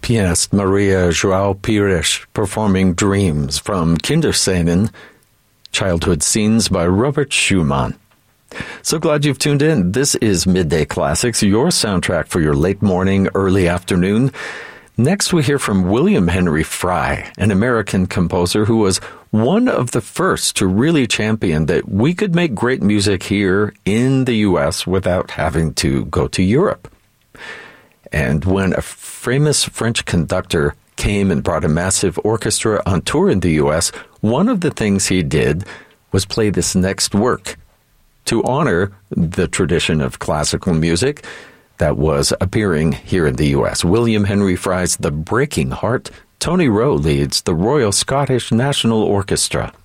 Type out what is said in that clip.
pianist Maria João Pires performing Dreams from Kinderscenen, Childhood Scenes by Robert Schumann. So glad you've tuned in. This is Midday Classics, your soundtrack for your late morning, early afternoon. Next, we hear from William Henry Frye, an American composer who was one of the first to really champion that we could make great music here in the U.S. without having to go to Europe. And when a famous French conductor came and brought a massive orchestra on tour in the U.S., one of the things he did was play this next work to honor the tradition of classical music that was appearing here in the U.S. William Henry Frye's The Breaking Heart. Tony Rowe leads the Royal Scottish National Orchestra.